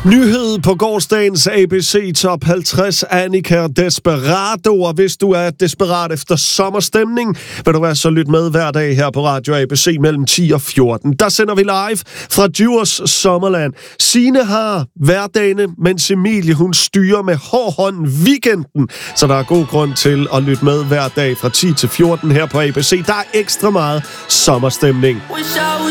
Nyhed på gårsdagens ABC Top 50, Annika og Desperado. Og hvis du er desperat efter sommerstemning, vil du være så lyt med hver dag her på Radio ABC mellem 10 og 14. Der sender vi live fra Djurs Sommerland. Signe har hverdagene, mens Emilie hun styrer med hård hånd weekenden. Så der er god grund til at lytte med hver dag fra 10 til 14 her på ABC. Der er ekstra meget sommerstemning.